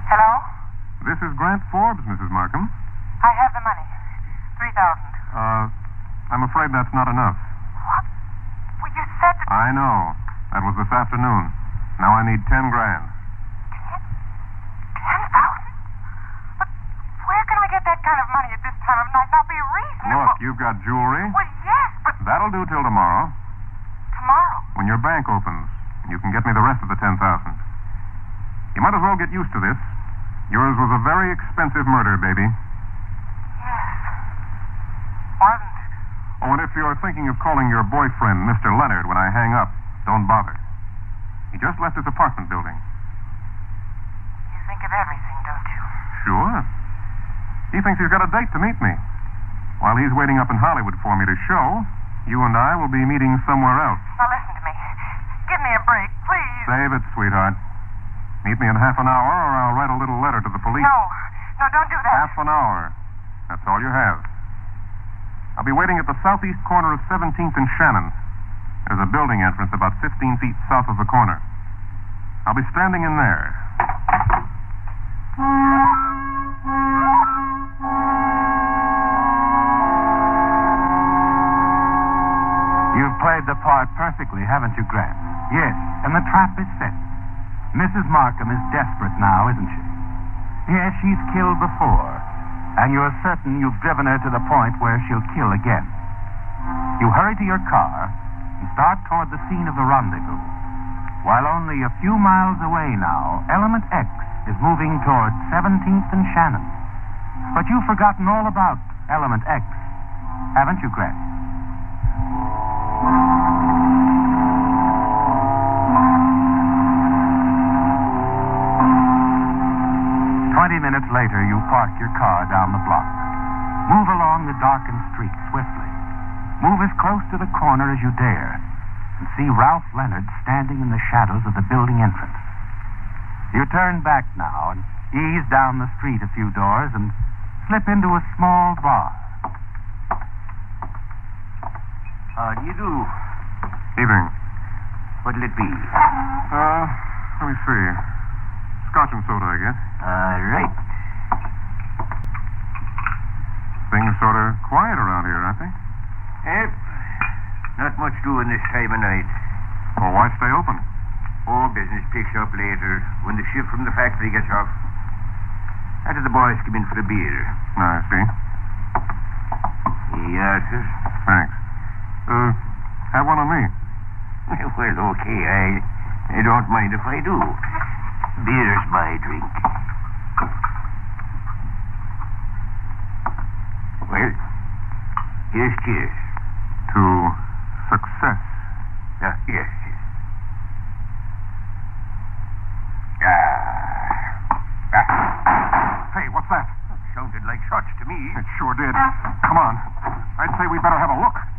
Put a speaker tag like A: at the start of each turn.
A: Hello?
B: This is Grant Forbes, Mrs. Markham.
A: I have the money. 3,000.
B: I'm afraid that's not enough.
A: What? Well, you said that...
B: I know. That was this afternoon. Now I need 10 grand.
A: 10,000? But where can I get that kind of money at this time of night? Now, be reasonable.
B: Look, you've got jewelry.
A: Well, yes, but...
B: That'll do till tomorrow.
A: Tomorrow?
B: When your bank opens, you can get me the rest of the 10,000. You might as well get used to this. Yours was a very expensive murder, baby.
A: Yes. Wasn't it?
B: Oh, and if you're thinking of calling your boyfriend, Mr. Leonard, when I hang up, don't bother. He just left his apartment building.
A: You think of everything, don't you?
B: Sure. He thinks he's got a date to meet me. While he's waiting up in Hollywood for me to show, you and I will be meeting somewhere else.
A: Now, listen to me. Give me a break, please.
B: Save it, sweetheart. Meet me in half an hour, or I'll write a little letter to the police.
A: No, don't do that.
B: Half an hour. That's all you have. I'll be waiting at the southeast corner of 17th and Shannon. There's a building entrance about 15 feet south of the corner. I'll be standing in there.
C: You've played the part perfectly, haven't you, Grant? Yes, and the trap is set. Mrs. Markham is desperate now, isn't she? Yes, she's killed before, and you're certain you've driven her to the point where she'll kill again. You hurry to your car and start toward the scene of the rendezvous. While only a few miles away now, Element X is moving toward 17th and Shannon. But you've forgotten all about Element X, haven't you, Grant? 20 minutes later, you park your car down the block. Move along the darkened street swiftly. Move as close to the corner as you dare, and see Ralph Leonard standing in the shadows of the building entrance. You turn back now and ease down the street a few doors and slip into a small bar.
D: How do you do?
B: Evening.
D: What'll it be?
B: Let me see. Scotch and soda, I guess.
D: All right.
B: Things are sort of quiet around here, aren't they?
D: Yep. Not much doing this time of night.
B: Well, why stay open?
D: Oh, business picks up later when the ship from the factory gets off. After the boys come in for a beer.
B: I see.
D: Yes, sir.
B: Thanks. Have one on me.
D: Well, okay. I don't mind if I do. Beer's my drink. Well, here's cheers.
B: To success.
D: Yes.
B: Hey, what's that?
D: Sounded like shots to me.
B: It sure did. Come on. I'd say we better have a look.